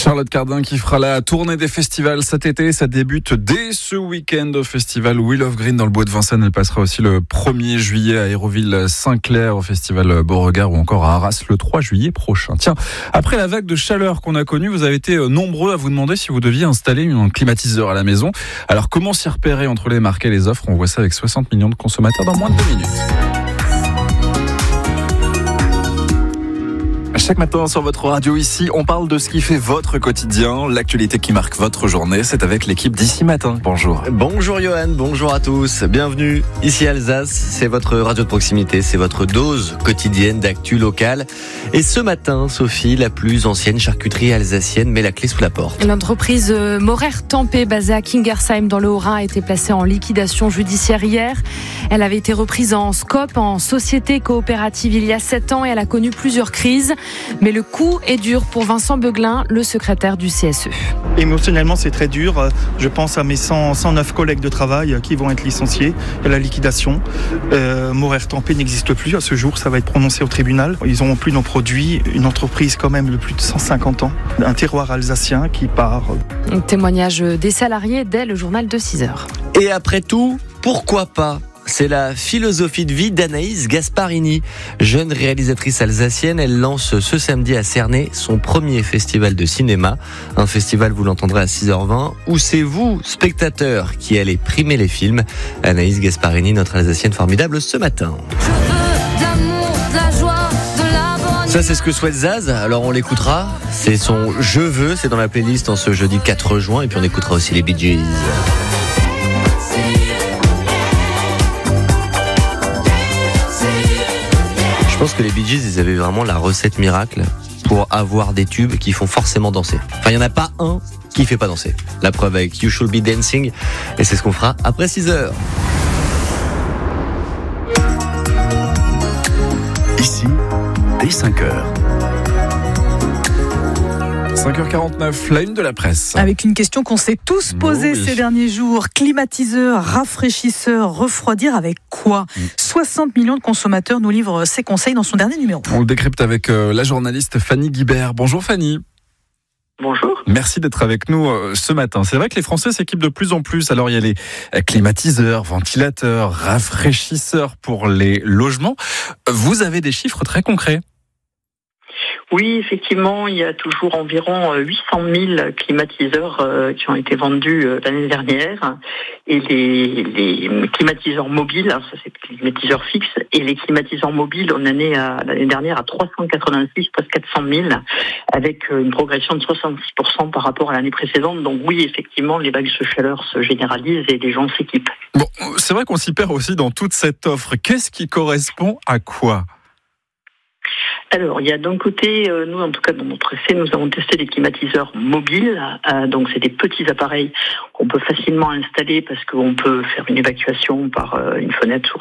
Charlotte Cardin qui fera la tournée des festivals cet été. Ça débute dès ce week-end au festival Wheel of Green dans le bois de Vincennes. Elle passera aussi le 1er juillet à Hérouville-Saint-Clair au festival Beauregard ou encore à Arras le 3 juillet prochain. Tiens, après la vague de chaleur qu'on a connue, vous avez été nombreux à vous demander si vous deviez installer un climatiseur à la maison. Alors comment s'y repérer entre les marques et les offres? On voit ça avec 60 millions de consommateurs dans moins de 2 minutes. Chaque matin sur votre radio ici, on parle de ce qui fait votre quotidien, l'actualité qui marque votre journée. C'est avec l'équipe d'Ici Matin. Bonjour. Bonjour Johan, bonjour à tous. Bienvenue ici à Alsace. C'est votre radio de proximité, c'est votre dose quotidienne d'actu locale. Et ce matin, Sophie, la plus ancienne charcuterie alsacienne, met la clé sous la porte. L'entreprise Maurer Tempé, basée à Kingersheim dans le Haut-Rhin, a été placée en liquidation judiciaire hier. Elle avait été reprise en SCOP, en société coopérative il y a 7 ans et elle a connu plusieurs crises. Mais le coup est dur pour Vincent Beuglin, le secrétaire du CSE. Émotionnellement, c'est très dur. Je pense à mes 109 collègues de travail qui vont être licenciés à la liquidation. Maurer Tempé n'existe plus à ce jour. Ça va être prononcé au tribunal. Ils n'auront plus nos produits. Une entreprise quand même de plus de 150 ans. Un terroir alsacien qui part. Un témoignage des salariés dès le journal de 6h. Et après tout, pourquoi pas ? C'est la philosophie de vie d'Anaïs Gasparini. Jeune réalisatrice alsacienne, elle lance ce samedi à Cernay son premier festival de cinéma. Un festival, vous l'entendrez à 6h20, où c'est vous, spectateurs, qui allez primer les films. Anaïs Gasparini, notre alsacienne formidable, ce matin. Ça, c'est ce que souhaite Zaz, alors on l'écoutera. C'est son « Je veux », c'est dans la playlist en ce jeudi 4 juin, et puis on écoutera aussi les Bee Gees. Je pense que les Bee Gees, ils avaient vraiment la recette miracle pour avoir des tubes qui font forcément danser. Enfin, il n'y en a pas un qui ne fait pas danser. La preuve avec You Should Be Dancing, et c'est ce qu'on fera après 6h. Ici, dès 5h. 5h49, la une de la presse. Avec une question qu'on s'est tous posée ces derniers jours. Climatiseur, rafraîchisseur, refroidir avec quoi ? 60 millions de consommateurs nous livrent ses conseils dans son dernier numéro. On le décrypte avec la journaliste Fanny Guibert. Bonjour Fanny. Bonjour. Merci d'être avec nous ce matin. C'est vrai que les Français s'équipent de plus en plus. Alors il y a les climatiseurs, ventilateurs, rafraîchisseurs pour les logements. Vous avez des chiffres très concrets ? Oui, effectivement, il y a toujours environ 800 000 climatiseurs qui ont été vendus l'année dernière. Et les climatiseurs mobiles, ça c'est les climatiseurs fixes, et les climatiseurs mobiles, on en est l'année dernière à 386, presque 400 000, avec une progression de 66% par rapport à l'année précédente. Donc oui, effectivement, les vagues de chaleur se généralisent et les gens s'équipent. Bon, c'est vrai qu'on s'y perd aussi dans toute cette offre. Qu'est-ce qui correspond à quoi ? Alors, il y a d'un côté, nous en tout cas dans notre essai, nous avons testé des climatiseurs mobiles. Donc c'est des petits appareils qu'on peut facilement installer parce qu'on peut faire une évacuation par une fenêtre